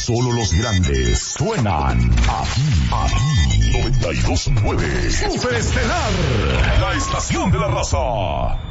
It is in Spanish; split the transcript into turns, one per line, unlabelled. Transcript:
Solo los grandes suenan aquí 92.9 Superestelar, la estación de la raza.